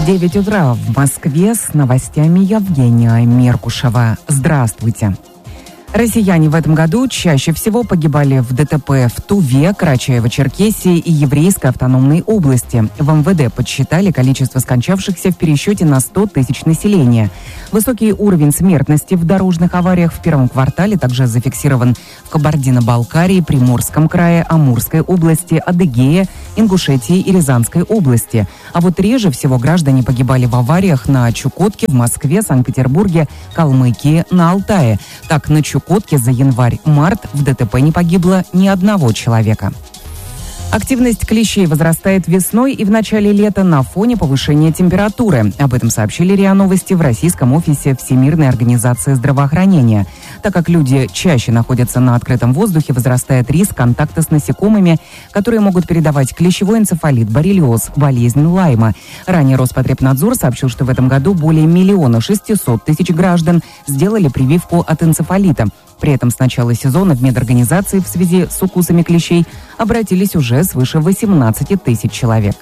9 утра в Москве, с новостями Евгения Меркушева. Здравствуйте. Россияне в этом году чаще всего погибали в ДТП в Туве, Карачаево-Черкесии и Еврейской автономной области. В МВД подсчитали количество скончавшихся в пересчете на 100 тысяч населения. Высокий уровень смертности в дорожных авариях в первом квартале также зафиксирован в Кабардино-Балкарии, Приморском крае, Амурской области, Адыгее, Ингушетии и Рязанской области. А вот реже всего граждане погибали в авариях на Чукотке, в Москве, Санкт-Петербурге, Калмыкии, на Алтае. Так, на Чукотке за январь-март в ДТП не погибло ни одного человека. Активность клещей возрастает весной и в начале лета на фоне повышения температуры. Об этом сообщили РИА Новости в российском офисе Всемирной организации здравоохранения. Так как люди чаще находятся на открытом воздухе, возрастает риск контакта с насекомыми, которые могут передавать клещевой энцефалит, боррелиоз, болезнь Лайма. Ранее Роспотребнадзор сообщил, что в этом году более 1 600 000 граждан сделали прививку от энцефалита. При этом с начала сезона в медорганизации в связи с укусами клещей обратились уже свыше 18 тысяч человек.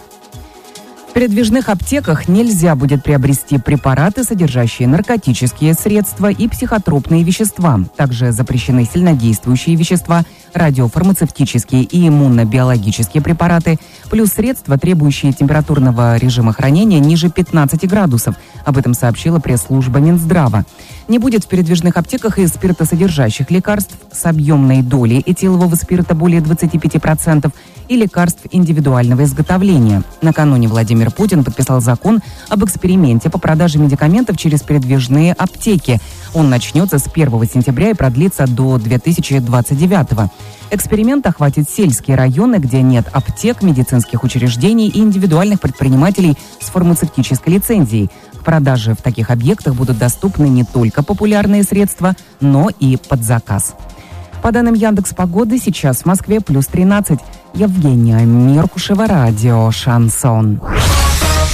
В передвижных аптеках нельзя будет приобрести препараты, содержащие наркотические средства и психотропные вещества. Также запрещены сильнодействующие вещества, радиофармацевтические и иммунно-биологические препараты, плюс средства, требующие температурного режима хранения ниже 15 градусов. Об этом сообщила пресс-служба Минздрава. Не будет в передвижных аптеках и спиртосодержащих лекарств с объемной долей этилового спирта более 25% и лекарств индивидуального изготовления. Накануне Владимир Путин подписал закон об эксперименте по продаже медикаментов через передвижные аптеки. Он начнется с 1 сентября и продлится до 2029. Эксперимент охватит сельские районы, где нет аптек, медицинских учреждений и индивидуальных предпринимателей с фармацевтической лицензией. К продаже в таких объектах будут доступны не только популярные средства, но и под заказ. По данным Яндекс.Погоды, сейчас в Москве плюс 13. Евгения Меркушева, радио «Шансон».